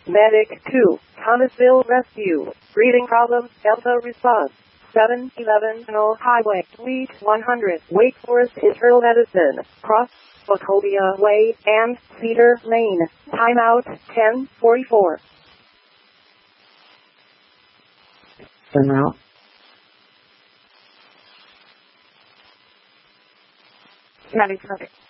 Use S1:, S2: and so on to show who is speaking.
S1: Medic 2, Thomasville Rescue. Breathing problems, Delta response. 711 No Highway, Suite 100, Wake Forest Internal Medicine, Cross Wachovia Way, and Cedar Lane. Timeout 10:44.
S2: Timeout.
S3: Medic.